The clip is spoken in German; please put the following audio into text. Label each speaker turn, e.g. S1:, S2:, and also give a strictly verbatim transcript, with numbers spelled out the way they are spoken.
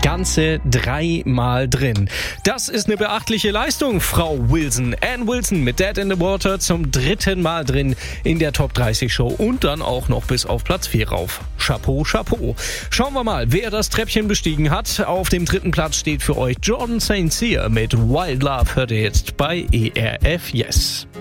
S1: ganze dreimal drin. Das ist eine beachtliche Leistung, Frau Wilson. Ann Wilson mit Dead in the Water zum dritten Mal drin in der Top dreißig Show und dann auch noch bis auf Platz vier rauf. Chapeau, Chapeau. Schauen wir mal, wer das Treppchen bestiegen hat. Auf dem dritten Platz steht für euch Jordan Saint Cyr mit Wild Love, hört ihr jetzt bei E R F Yes.